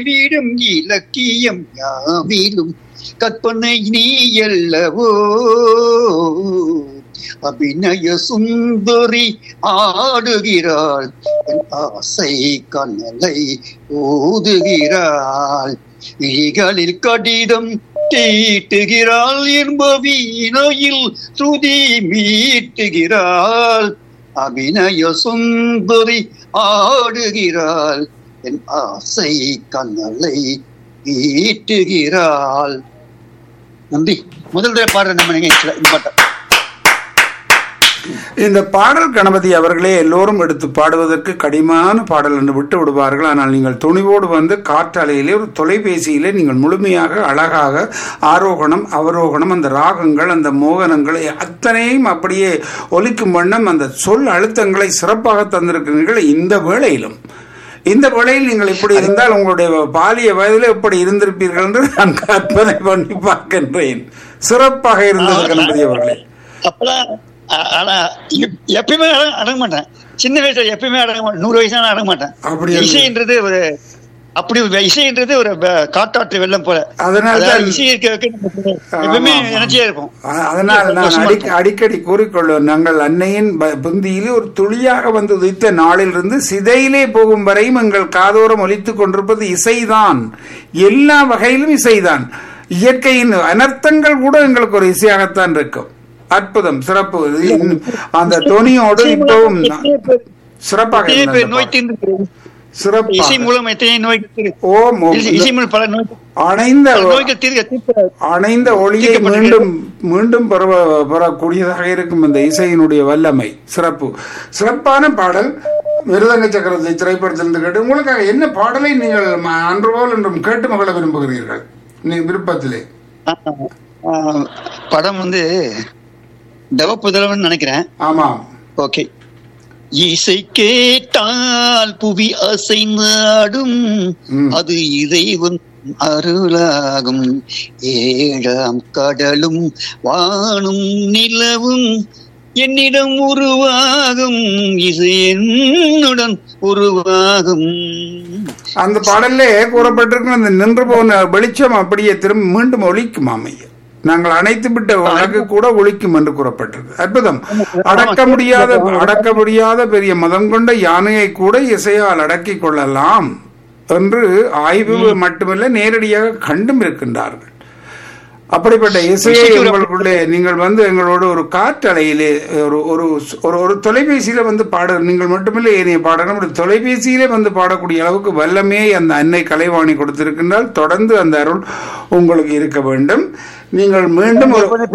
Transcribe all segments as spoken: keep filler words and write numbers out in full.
வீடும் இலக்கியம் யாவிலும் கற்பனை நீ எல்லவோ அபிநய சுந்தரி ஆடுகிறாள் என் ஆசை கனலை ஊதுகிறாள் விழிகளில் கடிதம் தீட்டுகிறாள் இன்ப வீணையில் துதி மீட்டுகிறாள் அபிநய சுந்தரி ஆடுகிறாள் என் ஆசை கனலை ஈட்டுகிறாள். நன்றி. முதல் பாடுற நம்ம நிகழ்ச்சியில இந்த பாட்டை இந்த பாடல் கணபதி அவர்களே எல்லோரும் எடுத்து பாடுவதற்கு கடினமான பாடல் என்று விட்டு விடுவார்கள். ஆனால் நீங்கள் துணிவோடு வந்து காற்றாலையிலே ஒரு தொலைபேசியிலே நீங்கள் முழுமையாக அழகாக ஆரோகணம் அவரோகணம் அந்த ராகங்கள் அந்த மோகனங்களை அத்தனையும் அப்படியே ஒலிக்கும் வண்ணம் அந்த சொல் அழுத்தங்களை சிறப்பாக தந்திருக்கிறீர்கள். இந்த வேளையிலும் இந்த வேளையில் நீங்கள் இப்படி இருந்தால் உங்களுடைய பாலிய வயதில் எப்படி இருந்திருப்பீர்கள் என்று நான் கற்பனை பண்ணி பார்க்கின்றேன். சிறப்பாக இருந்தது கணபதி அவர்களே. ஆனா எப்பயுமே அடங்க மாட்டேன். சின்ன வயசுல எப்பயுமே அடங்க மாட்டேன். நூறு வயசு அடங்க மாட்டேன். இசைன்றது ஒரு அப்படி இசைன்றது ஒரு காட்டாற்று வெள்ளம் போல. அதனால இசை எப்பயுமே எனர்ஜியா இருக்கும். அதனால் நான் அடிக்கடி கூறிக்கொள்வோம், நாங்கள் அன்னையின் புந்தியிலே ஒரு துளியாக வந்து உதித்த நாளிலிருந்து சிதையிலே போகும் வரையும் எங்கள் காதோரம் ஒலித்துக் கொண்டிருப்பது இசைதான். எல்லா வகையிலும் இசைதான். இயற்கையின் அனர்த்தங்கள் கூட எங்களுக்கு ஒரு இசையாகத்தான் இருக்கும். அற்புதம், சிறப்பு. அந்த தொனியோடு இப்பவும் சிறப்பாக அணைந்த ஒளியை மீண்டும் மீண்டும் பெறக்கூடியதாக இருக்கும் இந்த இசையினுடைய வல்லமை. சிறப்பு, சிறப்பான பாடல். மிருதங்க சக்கரவர்த்தி திரைப்படத்திலிருந்து கேட்டு உங்களுக்காக என்ன பாடலை நீங்கள் அன்று போல் என்றும் கேட்டு மகள விரும்புகிறீர்கள் விருப்பத்திலே? படம் வந்து தவ புதல்வன் நினைக்கிறேன். ஆமா, ஓகே. இசை கேட்டால் புவி அசைந்தாடும், அது இறைவன் அருளாகும். ஏழாம் கடலும் வானும் நிலவும் என்னிடம் உருவாகும், இசை என்னுடன் உருவாகும். அந்த பாடல்லே கூறப்பட்டிருக்கும் அந்த நின்று போன வெளிச்சம் அப்படியே திரும்ப மீண்டும் ஒலிக்கும். அமைய நாங்கள் அணைத்து விட்ட வழக்கு கூட ஒழிக்கும் என்று கூறப்பட்டது. அற்புதம். அடக்க முடியாத அடக்க முடியாத பெரிய மதம் கொண்ட யானையை கூட இசையால் அடக்கிக் கொள்ளலாம் என்று ஆய்வு மட்டுமல்ல நேரடியாக கண்டும் இருக்கின்றார்கள். அப்படிப்பட்ட இசையை உங்களுக்குள்ளே நீங்கள் வந்து எங்களோடு ஒரு காற்றலையிலே ஒரு ஒரு ஒரு தொலைபேசியில வந்து பாட நீங்கள் மட்டுமில்லை ஏனைய பாடணும். ஒரு தொலைபேசியிலே வந்து பாடக்கூடிய அளவுக்கு வல்லமே அந்த அன்னை கலைவாணி கொடுத்திருக்கின்றால் தொடர்ந்து அந்த அருள் உங்களுக்கு இருக்க வேண்டும். நீங்கள் மீண்டும்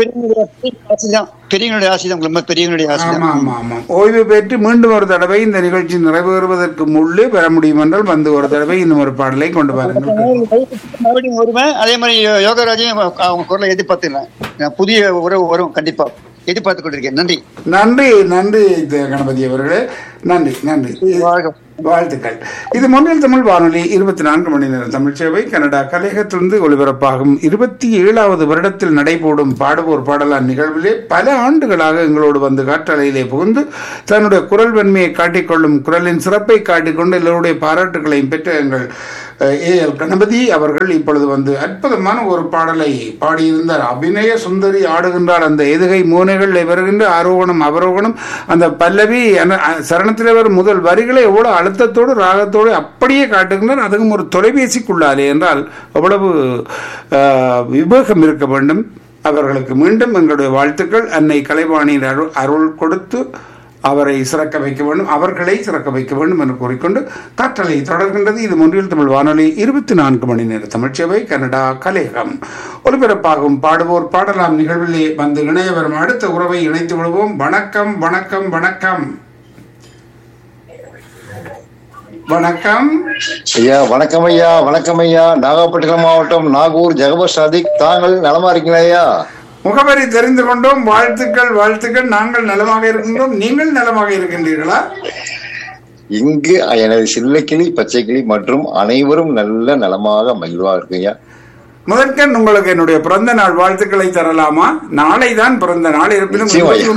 ஓய்வு பெற்று மீண்டும் ஒரு தடவை இந்த நிகழ்ச்சி நிறைவேறுவதற்கு முள்ளே பெற முடியும் என்றால் வந்து ஒரு தடவை இன்னும் ஒரு பாடலை கொண்டு பாருங்கள். வருவேன். அதே மாதிரி யோகராஜையும் அவங்க குரலை எதிர்பார்த்துக்கலாம். புதிய உறவு வரும், கண்டிப்பா எதிர்பார்த்து கொண்டிருக்கேன். நன்றி நன்றி நன்றி கணபதி அவர்களே. நன்றி நன்றி, வாழ்த்துக்கள். இது மொழியில் தமிழ் வானொலி இருபத்தி நான்கு மணி நேரம் தமிழ் சேவை கனடா கலையகத்திலிருந்து ஒளிபரப்பாகும் இருபத்தி ஏழாவது வருடத்தில் நடைபோடும் பாடுவோர் பாடலான் நிகழ்விலே பல ஆண்டுகளாக எங்களோடு வந்து காற்றலையிலே புகுந்து தன்னுடைய குரல் வன்மையை காட்டிக்கொள்ளும், குரலின் சிறப்பை காட்டிக்கொண்டு எல்லோருடைய பாராட்டுகளையும் பெற்ற எங்கள் ஏ எல் கணபதி அவர்கள் இப்பொழுது வந்து அற்புதமான ஒரு பாடலை பாடியிருந்தார். அபிநய சுந்தரி ஆடுகின்றார். அந்த எதுகை மூனைகள் வருகின்ற ஆரோகணம் அவரோகணம் அந்த பல்லவி சரணத்திலே வரும் முதல் வரிகளை எவ்வளவு அழுத்தத்தோடு ராகத்தோடு அப்படியே காட்டுகின்றார். அதுவும் ஒரு தொலைபேசிக்குள்ளாலே என்றால் அவ்வளவு விவேகம் இருக்க வேண்டும் அவர்களுக்கு. மீண்டும் எங்களுடைய வாழ்த்துக்கள். அன்னை கலைவாணியின் அருள் அருள் கொடுத்து அவரை சிறக்க வைக்க வேண்டும், அவர்களை சிறக்க வைக்க வேண்டும் என்று கூறிக்கொண்டு காற்றலை தொடர்கின்றது. இது மொழியில் தமிழ் வானொலி இருபத்தி நான்கு மணி நேர தமிழ்ச்சேவை கனடா கலையகம் ஒலிபரப்பாகும் பாடுவோர் பாடலாம் நிகழ்விலே வந்து இணைய வரும் அடுத்த உறவை இணைத்து விடுவோம். வணக்கம் வணக்கம் வணக்கம் வணக்கம் ஐயா. வணக்கம் ஐயா. வணக்கம் ஐயா. நாகப்பட்டினம் மாவட்டம் நாகூர் ஜகபர் சாதிக். தாங்கள் நலமா இருக்கீங்களா ஐயா? முகவரி தெரிந்து கொண்டோம். வாழ்த்துக்கள் வாழ்த்துக்கள். நாங்கள் நலமாக இருக்கின்றோம். நீங்கள் நலமாக இருக்கின்றீர்களா? இங்கு எனது சில்லக்கிளி பச்சை கிளி மற்றும் அனைவரும் நல்ல நலமாக மகிழ்வா இருக்குங்க. முதற்கண் உங்களுக்கு என்னுடைய பிறந்த நாள் வாழ்த்துக்களை தரலாமா? நாளை தான் பிறந்த நாள், இருப்பினும்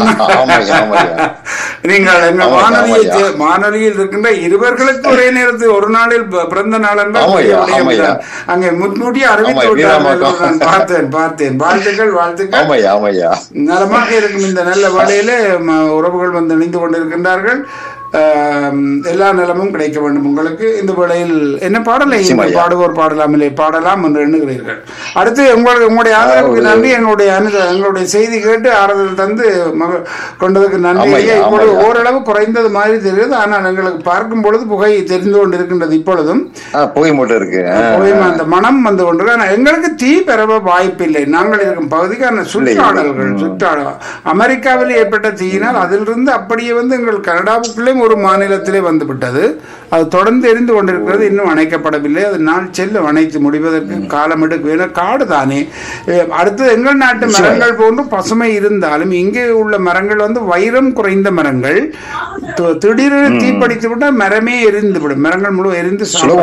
நீங்கள் எங்கள் வானொலியை வானொலியில் இருக்கின்ற இருவர்களுக்கு ஒரே நேரத்தில் ஒரு நாளில் பிறந்த நாள் என்றால் அங்கே முன்கூட்டியே அறிவித்து விட்டார்கள். நான் பார்த்தேன் பார்த்தேன் வாழ்த்துக்கள் வாழ்த்துக்கள். நலமாக இருக்கும் இந்த நல்ல வேளையிலே உறவுகள் வந்து இணைந்து கொண்டிருக்கின்றார்கள். எல்லா நிலமும் கிடைக்க வேண்டும் உங்களுக்கு. இந்த வேளையில் என்ன பாடலை பாடுவோர் பாடலாமில்லை பாடலாம் என்று எண்ணுகிறீர்கள். அடுத்து உங்களுக்கு உங்களுடைய ஆதரவுக்கு நன்றி. எங்களுடைய எங்களுடைய செய்தி கேட்டு ஆறுதல் தந்து கொண்டதுக்கு நன்றி. இப்பொழுது ஓரளவு குறைந்தது மாதிரி தெரியுது, ஆனால் எங்களுக்கு பார்க்கும் பொழுது புகை தெரிந்து கொண்டிருக்கின்றது. இப்பொழுதும் புகை மட்டும் இருக்கு, புகை அந்த மனம் வந்து கொண்டிருக்கு. ஆனால் எங்களுக்கு தீ பெறவ வாய்ப்பில்லை. நாங்கள் இருக்கும் பகுதிக்கான சுற்றாடல்கள் சுற்றாடல் அமெரிக்காவில் ஏற்பட்ட தீயினால் அதிலிருந்து அப்படியே வந்து எங்கள் கனடாவுக்குள்ளே ஒரு மாநிலத்திலே வந்துவிட்டது. அது தொடர்ந்து எரிந்து கொண்டிருக்கிறது, இன்னும் அணைக்கப்படவில்லை. அது நாள் செல்லும், அணைத்து முடிவதற்கு காலம் எடுக்கும். ஏன்னா காடு தானே. அடுத்து எங்கள் நாட்டு மரங்கள் போன்று பசுமை இருந்தாலும் இங்கே உள்ள மரங்கள் வந்து வைரம் குறைந்த மரங்கள். திடீரென தீப்படித்து விட்டால் மரமே எரிந்து விடும். மரங்கள் முழு எரிந்து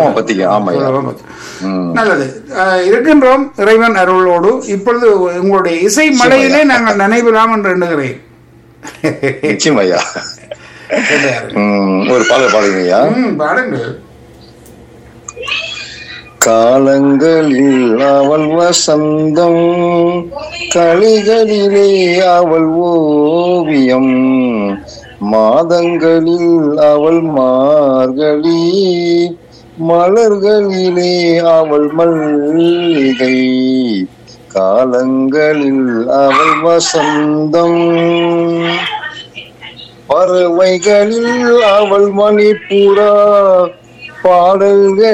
நல்லது இருக்கின்றோம் இறைவன் அருளோடு. இப்பொழுது உங்களுடைய இசை மலையிலே நாங்கள் நினைவிலாம் என்று எண்ணுகிறேன். ஒரு பாடல் பாடுங்கய்யா. பாடுங்கள். காலங்களில் அவள் வசந்தம், களிகளிலே அவள் ஓவியம், மாதங்களில் அவள் மார்கழி, மலர்களிலே அவள் மல்லிகை, காலங்களில் அவள் வசந்தம், பறவைகளில் அவள் மணிப்புறா, பாடல்கள்